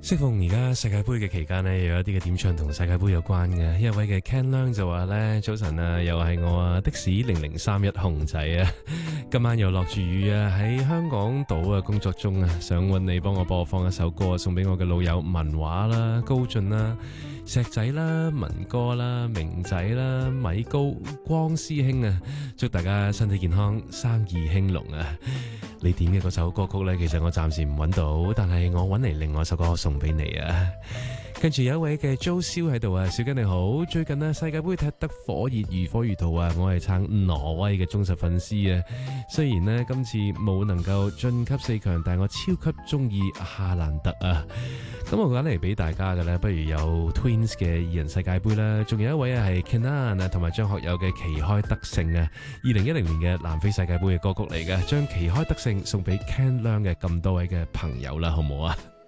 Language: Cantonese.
適逢而家世界盃嘅期間呢，有一啲嘅點唱同世界盃有關嘅。一位嘅 Ken Leung 就話呢：早晨啊，又係我啊，的士0031熊仔啊，今晚又落住雨啊，喺香港島啊工作中啊，想揾你幫我播放一首歌送俾我嘅老友文華啦、高進啦、石仔啦、文哥啦、明仔啦、米高、光師兄啊，祝大家身體健康、生意興隆啊！你點嘅嗰首歌曲呢，其實我暫時唔揾到，但係我揾嚟另外一首歌送俾你啊！跟住有一位嘅 Jo 蕭喺度啊，小根你好，最近啊世界盃踢得火熱如火如荼啊，我係撐挪威嘅忠實粉絲啊。雖然呢今次冇能夠晉級4強，但係我超級中意哈蘭德啊。咁我揀嚟俾大家嘅呢，不如有 Twins 嘅二人世界盃啦，仲有一位係 Kenan 啊同埋張學友嘅旗開得勝啊，2010年嘅南非世界盃嘅歌曲嚟嘅，將旗開得勝送俾 Ken Leung 嘅咁多位嘅朋友啦，好唔好啊？